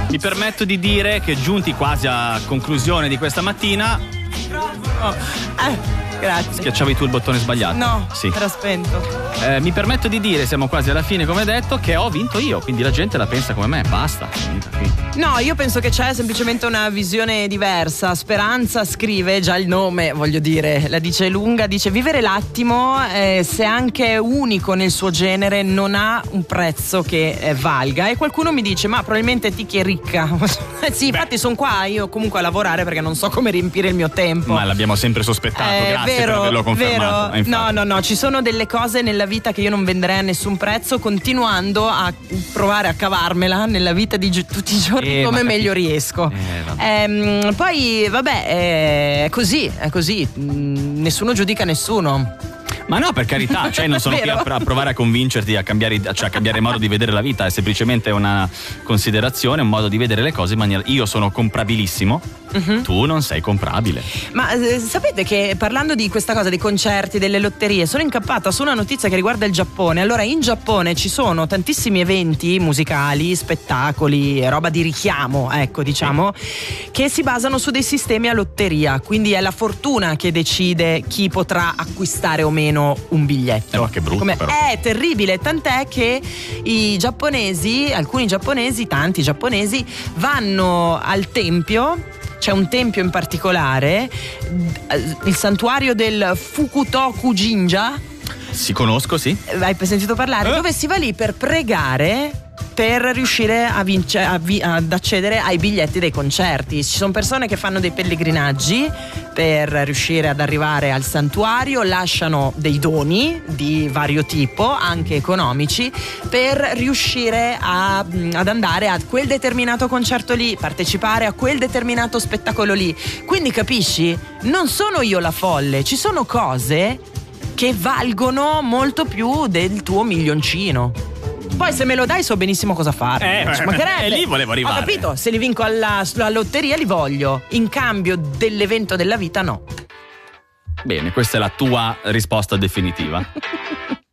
Mi permetto di dire che giunti quasi a conclusione di questa mattina. Grazie. Schiacciavi tu il bottone sbagliato? No, sì. era spento. Mi permetto di dire, siamo quasi alla fine come detto, che ho vinto io, quindi la gente la pensa come me, basta, finita qui. No, io penso che c'è semplicemente una visione diversa. Speranza scrive, già il nome, voglio dire, la dice lunga, dice: vivere l'attimo, se anche è unico nel suo genere, non ha un prezzo che valga. E qualcuno mi dice: ma probabilmente Tiki è ricca. Sì, infatti sono qua io comunque a lavorare perché non so come riempire il mio tempo. Ma l'abbiamo sempre sospettato, grazie per averlo confermato. No, ci sono delle cose nella vita che io non venderei a nessun prezzo, continuando a provare a cavarmela nella vita di tutti i giorni come meglio riesco. Poi vabbè, è così, nessuno giudica nessuno. Ma no, per carità, cioè non sono qui a provare a convincerti a cambiare modo di vedere la vita, è semplicemente una considerazione, un modo di vedere le cose in maniera. Io sono comprabilissimo, tu non sei comprabile. Ma sapete che parlando di questa cosa dei concerti, delle lotterie, sono incappata su una notizia che riguarda il Giappone. Allora, in Giappone ci sono tantissimi eventi musicali, spettacoli, roba di richiamo, ecco, diciamo, che si basano su dei sistemi a lotteria, quindi è la fortuna che decide chi potrà acquistare o meno un biglietto. Ma che brutto, però. È terribile, tant'è che tanti giapponesi vanno al tempio. C'è un tempio in particolare, il santuario del Fukutoku Jinja. Si conosco, sì. Hai sentito parlare? Dove si va lì per pregare per riuscire ad accedere ai biglietti dei concerti. Ci sono persone che fanno dei pellegrinaggi per riuscire ad arrivare al santuario, lasciano dei doni di vario tipo, anche economici, per riuscire ad andare a quel determinato concerto lì, partecipare a quel determinato spettacolo lì. Quindi capisci? Non sono io la folle, ci sono cose che valgono molto più del tuo milioncino. Poi se me lo dai so benissimo cosa fare. Lì volevo arrivare. Ho capito, se li vinco alla lotteria li voglio, in cambio dell'evento della vita no. Bene, questa è la tua risposta definitiva.